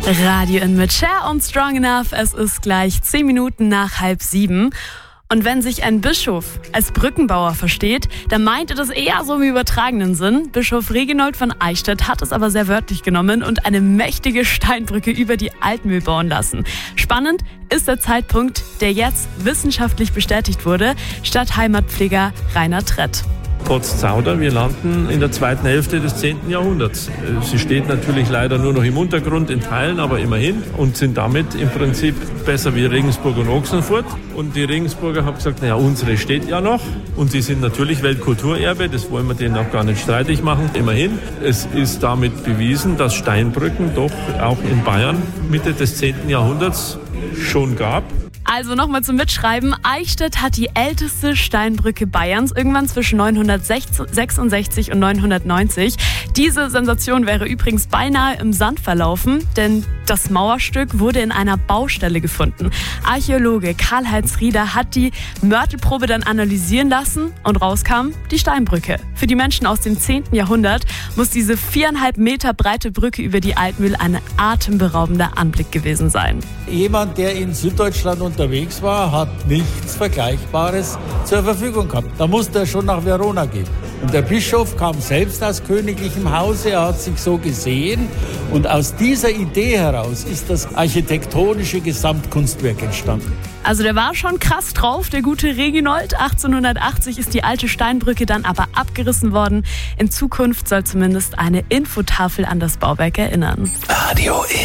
Radio in mit Cher und Strong Enough. Es ist gleich 10 Minuten nach 6:30. Und wenn sich ein Bischof als Brückenbauer versteht, dann meint er das eher so im übertragenen Sinn. Bischof Reginold von Eichstätt hat es aber sehr wörtlich genommen und eine mächtige Steinbrücke über die Altmühl bauen lassen. Spannend ist der Zeitpunkt, der jetzt wissenschaftlich bestätigt wurde, Stadtheimatpfleger Rainer Trett. Potztauder, wir landen in der zweiten Hälfte des 10. Jahrhunderts. Sie steht natürlich leider nur noch im Untergrund in Teilen, aber immerhin, und sind damit im Prinzip besser wie Regensburg und Ochsenfurt. Und die Regensburger haben gesagt, naja, unsere steht ja noch. Und sie sind natürlich Weltkulturerbe, das wollen wir denen auch gar nicht streitig machen. Immerhin, es ist damit bewiesen, dass Steinbrücken doch auch in Bayern Mitte des 10. Jahrhunderts schon gab. Also nochmal zum Mitschreiben. Eichstätt hat die älteste Steinbrücke Bayerns, irgendwann zwischen 966 und 990. Diese Sensation wäre übrigens beinahe im Sand verlaufen, denn das Mauerstück wurde in einer Baustelle gefunden. Archäologe Karl-Heinz Rieder hat die Mörtelprobe dann analysieren lassen und rauskam die Steinbrücke. Für die Menschen aus dem 10. Jahrhundert muss diese 4,5 Meter breite Brücke über die Altmühl ein atemberaubender Anblick gewesen sein. Jemand, der in Süddeutschland unterwegs war, hat nichts Vergleichbares zur Verfügung gehabt. Da musste er schon nach Verona gehen. Und der Bischof kam selbst aus königlichem Hause, er hat sich so gesehen. Und aus dieser Idee heraus ist das architektonische Gesamtkunstwerk entstanden. Also der war schon krass drauf, der gute Reginold. 1880 ist die alte Steinbrücke dann aber abgerissen worden. In Zukunft soll zumindest eine Infotafel an das Bauwerk erinnern. Radio in.